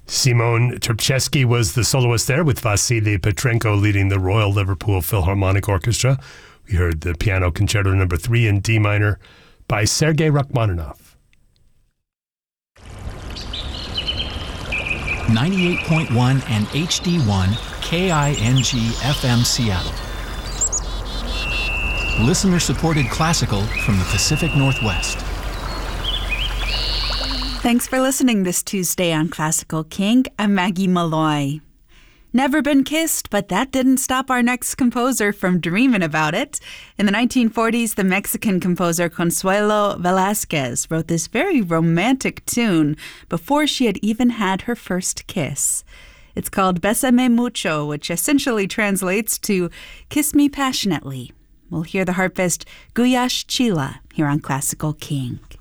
Simon Trpceski was the soloist there, with Vasily Petrenko leading the Royal Liverpool Philharmonic Orchestra. We heard the Piano Concerto No. 3 in D minor by Sergei Rachmaninoff. 98.1 and HD1 KING FM Seattle. Listener-supported classical from the Pacific Northwest. Thanks for listening this Tuesday on Classical King. I'm Maggie Malloy. Never been kissed, but that didn't stop our next composer from dreaming about it. In the 1940s, the Mexican composer Consuelo Velázquez wrote this very romantic tune before she had even had her first kiss. It's called Bésame Mucho, which essentially translates to Kiss Me Passionately. We'll hear the harpist Guyash Chila here on Classical King.